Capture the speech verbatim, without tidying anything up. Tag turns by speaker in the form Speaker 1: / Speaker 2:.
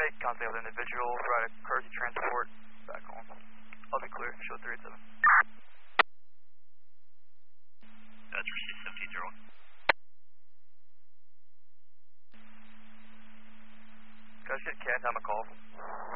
Speaker 1: make contact with an individual, provide a courtesy transport back home. I'll be clear, show three eight seven.
Speaker 2: That's received seventeen zero one.
Speaker 1: Can I shoot Cat time a call?